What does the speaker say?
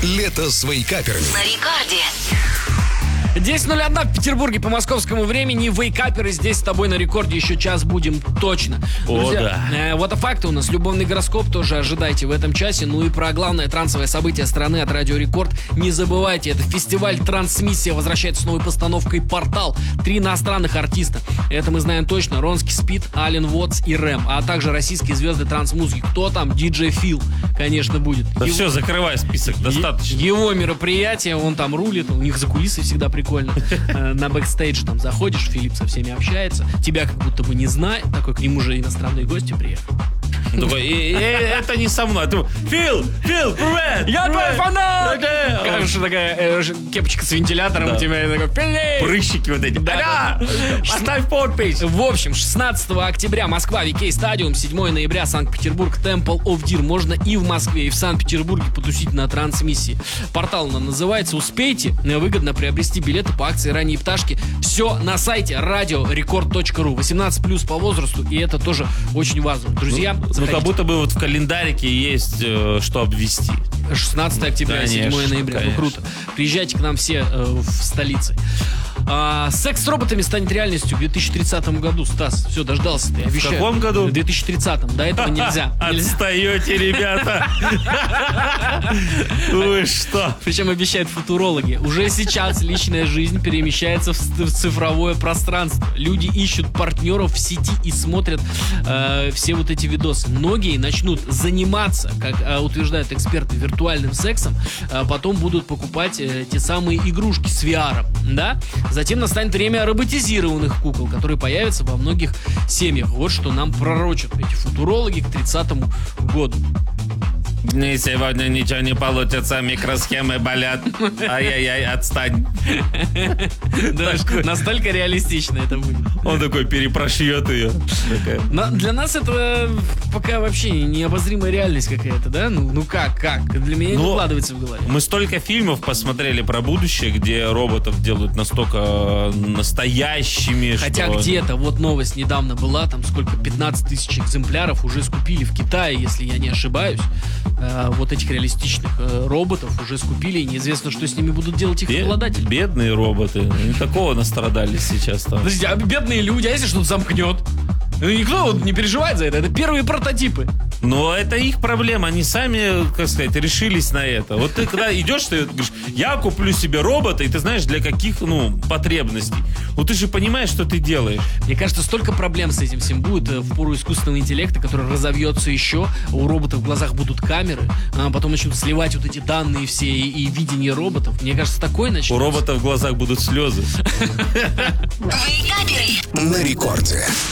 Лето с вейкаперами. На рекорде. 10:01 в Петербурге по московскому времени. Вейкаперы здесь с тобой на рекорде еще час будем точно. Друзья, вот факты у нас. Любовный гороскоп тоже ожидайте в этом часе. Ну и про главное трансовое событие страны от Радио Рекорд не забывайте. Это фестиваль «Трансмиссия» возвращается с новой постановкой «Портал». 3 иностранных артиста. Это мы знаем точно. Ронский Спид, Ален Вотс и Рэм. А также российские звезды трансмузыки. Кто там? Диджей Фил, конечно, будет. Да все, закрывай список, достаточно. Его мероприятие, он там рулит. У них за кулисой всегда прикольно. На бэкстейдж там заходишь, Филипп со всеми общается. Тебя как будто бы не знает. Такой, к нему же иностранные гости приехали. Это не со мной. Фил, привет! Я твой фанат! Кажется, такая кепочка с вентилятором у тебя. Такой, Филипп! Прыщики вот эти. Да. Поставь подпись. В общем, 16 октября Москва, Викей Стадиум, 7 ноября Санкт-Петербург, Temple of Deer. Можно и в Москве, и в Санкт-Петербурге потусить на трансмиссии. Портал она называется. Успейте выгодно приобрести билеты по акции «Ранние пташки». Все на сайте radiorecord.ru. 18+ по возрасту, и это тоже очень важно. Друзья, ну как будто бы вот в календарике есть что обвести. 16 октября, конечно, 7 ноября. конечно. Ну круто. Приезжайте к нам все в столице. Секс с роботами станет реальностью в 2030 году. Стас, все, дождался ты, обещаю. В каком году? В 2030. До этого нельзя. Отстаете, ребята. Вы что? Причем обещают футурологи. Уже сейчас личная жизнь перемещается в цифровое пространство. Люди ищут партнеров в сети и смотрят все вот эти видосы. Многие начнут заниматься, как утверждают эксперты, виртуальным сексом, потом будут покупать те самые игрушки с VR, да? Затем настанет время роботизированных кукол, которые появятся во многих семьях. Вот что нам пророчат эти футурологи к 30-му году. Мне сегодня ничего не получится, микросхемы болят. Ай-яй-яй, отстань. Настолько реалистично это будет. Он такой перепрошьет ее. Для нас это пока вообще необозримая реальность какая-то, да? Ну как? Для меня не укладывается в голове. Мы столько фильмов посмотрели про будущее, где роботов делают настолько настоящими. Хотя где-то, вот новость недавно была, там сколько, 15 тысяч экземпляров уже скупили в Китае, если я не ошибаюсь. Вот этих реалистичных роботов уже скупили, и неизвестно, что с ними будут делать их обладатели. Бедные роботы. Они такого настрадались сейчас там. Подождите, а бедные люди, а если что-то замкнет? Никто вот не переживает за это. Это первые прототипы. Но это их проблема. Они сами, как сказать, решились на это. Вот ты когда идешь, ты говоришь, я куплю себе робота, и ты знаешь, для каких, потребностей. Вот ты же понимаешь, что ты делаешь. Мне кажется, столько проблем с этим всем будет в пору искусственного интеллекта, который разовьется еще. У роботов в глазах будут камеры, а потом начнут сливать вот эти данные все и видение роботов. Мне кажется, такое начнется. У роботов в глазах будут слезы. Вейкаперы. На рекорде.